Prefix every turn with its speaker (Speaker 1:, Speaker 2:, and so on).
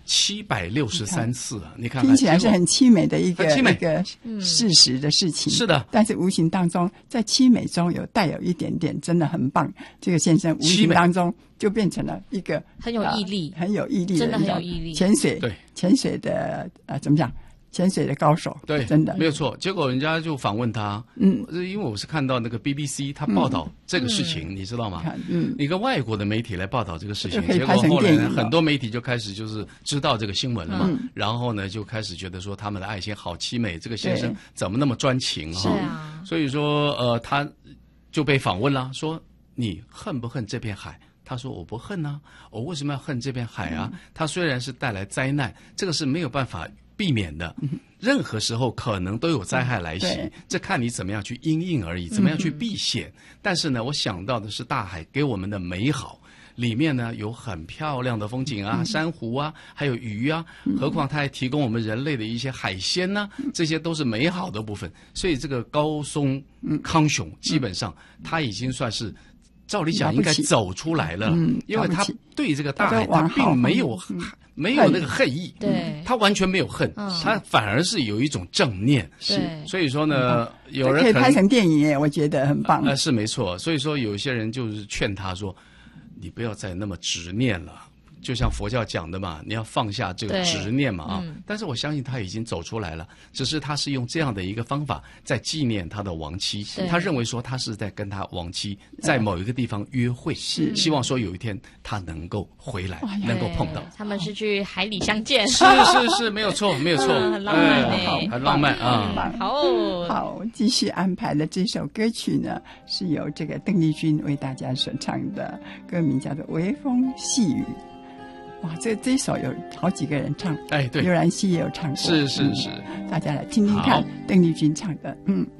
Speaker 1: 763次啊！你看，
Speaker 2: 听起来是很凄美的一个事实的事情。
Speaker 1: 是的，
Speaker 2: 但是无形当中，在凄美中带有一点点，真的很棒。这个先生无形当中就变成了一个
Speaker 3: 很有毅力、
Speaker 2: 很有毅力的，
Speaker 3: 真的很有毅力。
Speaker 2: 潜水的怎么讲？潜水的高手，
Speaker 1: 对，
Speaker 2: 真的
Speaker 1: 没有错。结果人家就访问他，因为我是看到那个 BBC 他报道这个事情，你知道吗？一个外国的媒体来报道这个事情，结果后来很多媒体就开始就是知道这个新闻了嘛，然后呢就开始觉得说他们的爱情好凄美，这个先生怎么那么专情哈？所以说他就被访问了，说你恨不恨这片海？他说我不恨啊，我为什么要恨这片海啊？它虽然是带来灾难，这个是没有办法避免的，任何时候可能都有灾害来袭，这看你怎么样去因应而已，怎么样去避险。但是呢，我想到的是大海给我们的美好，里面呢有很漂亮的风景啊，珊瑚啊，还有鱼啊，何况它还提供我们人类的一些海鲜呢，这些都是美好的部分。所以这个高松康雄基本上他已经算是照理讲应该走出来了，因为他对这个大海他并没有那个恨意，
Speaker 3: 对，
Speaker 1: 他完全没有恨，他反而是有一种正念。
Speaker 3: 是，
Speaker 1: 所以说呢，有人
Speaker 2: 可以拍成电影耶，我觉得很棒。
Speaker 1: 是没错。所以说有些人就是劝他说，你不要再那么执念了。就像佛教讲的嘛，你要放下这个执念嘛啊！但是我相信他已经走出来了，只是他是用这样的一个方法在纪念他的亡妻。他认为说他是在跟他亡妻在某一个地方约会，希望说有一天他能够回来，能够碰到。
Speaker 3: 他们是去海里相见。
Speaker 1: 是，没有错，没有错，
Speaker 3: 很浪漫
Speaker 1: 很浪漫啊！
Speaker 2: 好，继续安排的这首歌曲呢，是由这个邓丽君为大家所唱的，歌名叫做《微风细雨》。哇，这一首有好几个人唱，
Speaker 1: 对，
Speaker 2: 刘然熙也有唱过，
Speaker 1: 是，
Speaker 2: 大家来听听看邓丽君唱的，